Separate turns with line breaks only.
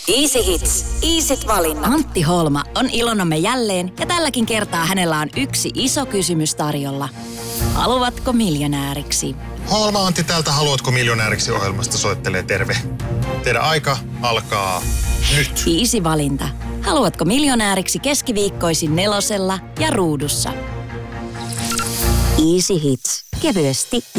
Easy Hits. Easyt valinnat.
Antti Holma on ilonamme jälleen ja tälläkin kertaa hänellä on yksi iso kysymys tarjolla. Haluatko miljonääriksi?
Holma Antti täältä Haluatko miljonääriksi -ohjelmasta soittelee terve. Teidän aika alkaa nyt.
Easy valinta. Haluatko miljonääriksi keskiviikkoisin 4 ja Ruudussa.
Easy Hits. Kevyesti